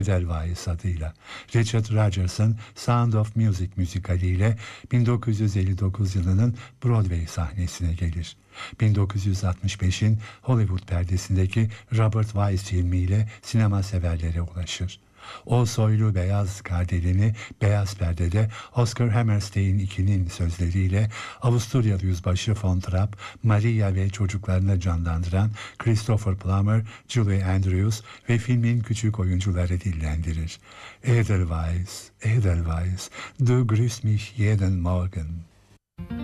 Edelweiss adıyla. Richard Rodgers'ın Sound of Music müzikaliyle 1959 yılının Broadway sahnesine gelir. 1965'in Hollywood perdesindeki Robert Wise filmiyle sinema severlere ulaşır. O soylu beyaz kardelini beyaz perdede Oscar Hammerstein II'nin sözleriyle Avusturyalı yüzbaşı von Trapp, Maria ve çocuklarını canlandıran Christopher Plummer, Julie Andrews ve filmin küçük oyuncuları dillendirir. Edelweiss, Edelweiss, du grüßt mich jeden Morgen.